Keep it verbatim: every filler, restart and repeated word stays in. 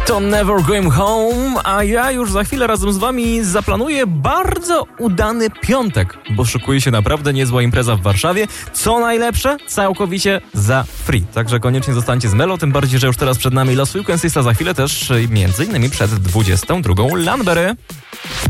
To Never Going Home, a ja już za chwilę razem z wami zaplanuję bardzo udany piątek, bo szykuje się naprawdę niezła impreza w Warszawie. Co najlepsze, całkowicie za free. Także koniecznie zostańcie z Melo, tym bardziej, że już teraz przed nami Last Weekend, za chwilę też między innymi przed dwudziestą drugą Lanbery.